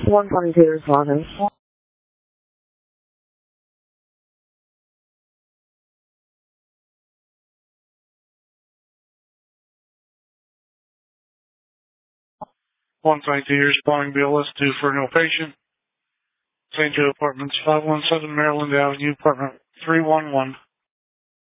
122 responding. 122 responding BLS due for no patient. St. Joe Apartments, 517 Maryland Avenue, apartment 311.